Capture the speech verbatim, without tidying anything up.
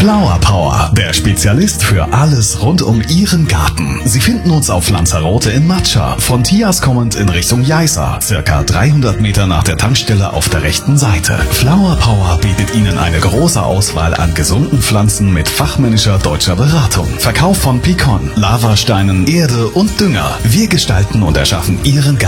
Flower Power, der Spezialist für alles rund um Ihren Garten. Sie finden uns auf Lanzarote in Matscha, von Tias kommend in Richtung Jaiza, circa dreihundert Meter nach der Tankstelle auf der rechten Seite. Flower Power bietet Ihnen eine große Auswahl an gesunden Pflanzen mit fachmännischer deutscher Beratung. Verkauf von Pikon, Lavasteinen, Erde und Dünger. Wir gestalten und erschaffen Ihren Garten